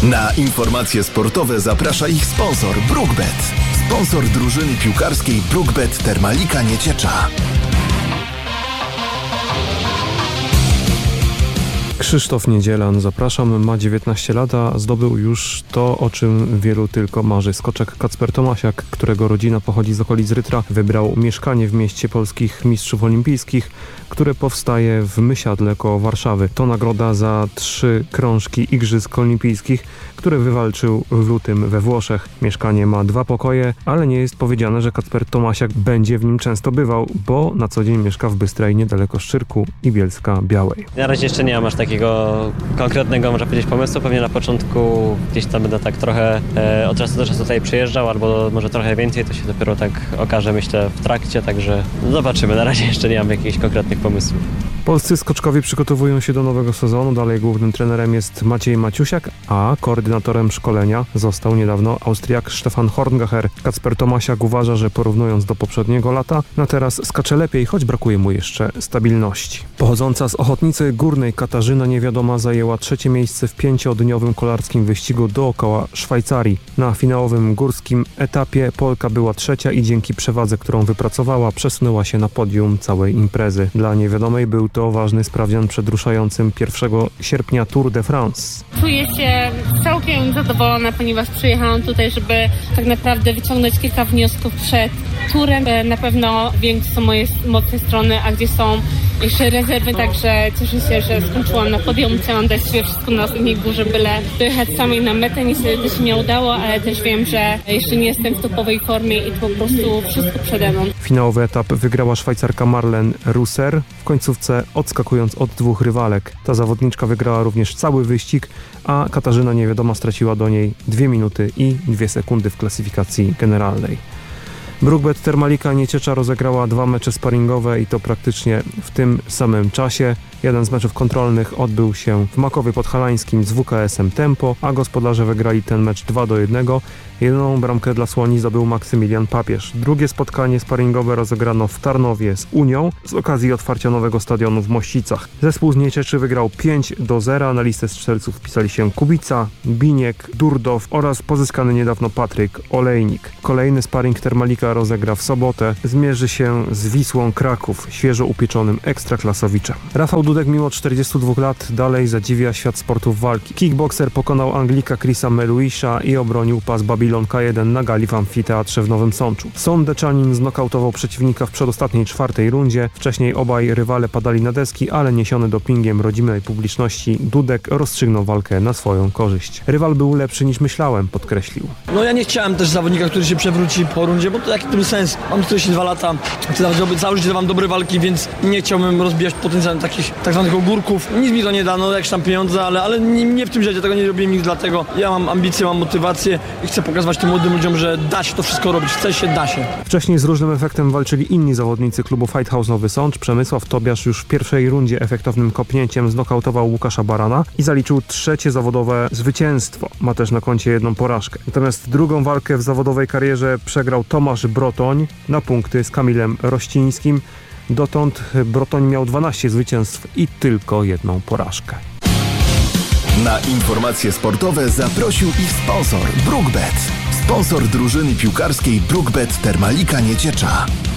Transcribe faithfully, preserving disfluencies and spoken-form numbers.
Na informacje sportowe zaprasza ich sponsor BrookBet. Sponsor drużyny piłkarskiej BrookBet Termalika Nieciecza. Krzysztof Niedzielan, zapraszam, ma dziewiętnaście lat, a zdobył już to, o czym wielu tylko marzy. Skoczek Kacper Tomasiak, którego rodzina pochodzi z okolic Rytra, wybrał mieszkanie w mieście polskich mistrzów olimpijskich, które powstaje w Mysiadle koło Warszawy. To nagroda za trzy krążki Igrzysk Olimpijskich, które wywalczył w lutym we Włoszech. Mieszkanie ma dwa pokoje, ale nie jest powiedziane, że Kacper Tomasiak będzie w nim często bywał, bo na co dzień mieszka w Bystrej niedaleko Szczyrku i Bielska Białej. Na razie jeszcze nie mam aż takiego konkretnego, można powiedzieć, pomysłu. Pewnie na początku gdzieś tam będę tak trochę e, od czasu do czasu tutaj przyjeżdżał, albo może trochę więcej, to się dopiero tak okaże, myślę, w trakcie, także zobaczymy. Na razie jeszcze nie mam jakichś konkretnych pomysłów. Polscy skoczkowie przygotowują się do nowego sezonu. Dalej głównym trenerem jest Maciej Maciusiak, a koordynatorem szkolenia został niedawno Austriak Stefan Horngacher. Kacper Tomasiak uważa, że porównując do poprzedniego lata, na teraz skacze lepiej, choć brakuje mu jeszcze stabilności. Pochodząca z Ochotnicy Górnej Katarzyna Niewiadoma zajęła trzecie miejsce w pięciodniowym kolarskim wyścigu dookoła Szwajcarii. Na finałowym górskim etapie Polka była trzecia i dzięki przewadze, którą wypracowała, przesunęła się na podium całej imprezy. Dla Niewiadomej był to ważny sprawdzian przed ruszającym pierwszego sierpnia Tour de France. Czuję się całkiem zadowolona, ponieważ przyjechałam tutaj, żeby tak naprawdę wyciągnąć kilka wniosków przed turem. Na pewno wiem, gdzie są moje mocne strony, a gdzie są jeszcze rezerwy, także cieszę się, że skończyłam na podium. Chciałam dać sobie wszystko na ostatniej górze, byle dojechać samej na metę. Niestety to się nie udało, ale też wiem, że jeszcze nie jestem w topowej formie i po prostu wszystko przede mną. Finałowy etap wygrała Szwajcarka Marlen Russer, w końcówce odskakując od dwóch rywalek. Ta zawodniczka wygrała również cały wyścig, a Katarzyna Niewiadoma straciła do niej dwie minuty i dwie sekundy w klasyfikacji generalnej. BrookBet Termalika Nieciecza rozegrała dwa mecze sparingowe i to praktycznie w tym samym czasie. Jeden z meczów kontrolnych odbył się w Makowie Podhalańskim z W K S-em Tempo, a gospodarze wygrali ten mecz dwa do jednego. Jedyną bramkę dla Słoni zdobył Maksymilian Papież. Drugie spotkanie sparingowe rozegrano w Tarnowie z Unią z okazji otwarcia nowego stadionu w Mościcach. Zespół z Niecieczy wygrał pięć do zera. Na listę strzelców wpisali się Kubica, Biniek, Durdow oraz pozyskany niedawno Patryk Olejnik. Kolejny sparing Termalika rozegra w sobotę. Zmierzy się z Wisłą Kraków, świeżo upieczonym ekstraklasowiczem. Rafał Dudek mimo czterdziestu dwóch lat dalej zadziwia świat sportów walki. Kickbokser pokonał Anglika Chrisa Meluisza i obronił pas Babylon K jeden na gali w amfiteatrze w Nowym Sączu. Sądeczanin znokautował przeciwnika w przedostatniej czwartej rundzie. Wcześniej obaj rywale padali na deski, ale niesiony dopingiem rodzimej publiczności Dudek rozstrzygnął walkę na swoją korzyść. Rywal był lepszy niż myślałem, podkreślił. No ja nie chciałem też zawodnika, który się przewróci po rundzie, bo to jaki to sens. Mam czterdzieści dwa lata, chcę całe życie dawam dobre walki, więc nie chciałbym rozbijać potencjalnie takich tak zwanych ogórków. Nic mi to nie da, no jakieś tam pieniądze, ale, ale nie, nie w tym życiu, tego nie robię nic dlatego. Ja mam ambicje, mam motywację i chcę pokazywać tym młodym ludziom, że da się to wszystko robić, chce się, da się. Wcześniej z różnym efektem walczyli inni zawodnicy klubu Fight House Nowy Sącz. Przemysław Tobiasz już w pierwszej rundzie efektownym kopnięciem znokautował Łukasza Barana i zaliczył trzecie zawodowe zwycięstwo. Ma też na koncie jedną porażkę. Natomiast drugą walkę w zawodowej karierze przegrał Tomasz Brotoń na punkty z Kamilem Rościńskim. Dotąd Brotoń miał dwanaście zwycięstw i tylko jedną porażkę. Na informacje sportowe zaprosił ich sponsor BrookBet. Sponsor drużyny piłkarskiej BrookBet Termalika Nieciecza.